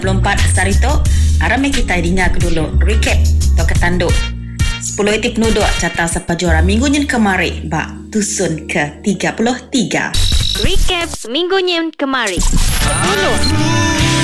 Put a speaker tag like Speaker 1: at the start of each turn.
Speaker 1: 24 hari tu, aram kita dengar ke dulu recap atau ketanduk 10 itu penduduk catah siapa juara minggunya kemari bak tusun ke 33.
Speaker 2: Recap minggunya kemari 10